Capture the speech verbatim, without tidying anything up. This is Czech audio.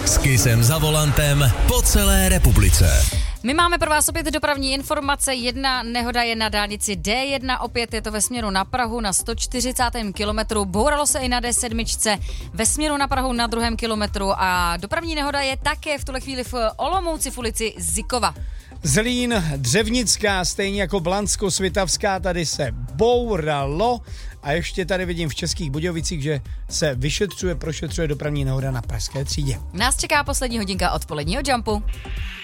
S Kissem za volantem po celé republice. My máme pro vás opět dopravní informace. Jedna nehoda je na dálnici D jedna, opět je to ve směru na Prahu na sto čtyřicátém kilometru. Bouralo se i na D sedm ve směru na Prahu na druhém kilometru a dopravní nehoda je také v tuhle chvíli v Olomouci v ulici Zikova. Zlín, Dřevnická, stejně jako Blansko-Svitavská, tady se bouralo a ještě tady vidím v Českých Budějovicích, že se vyšetřuje, prošetřuje dopravní nehoda na Pražské třídě. Nás čeká poslední hodinka odpoledního Jumpu.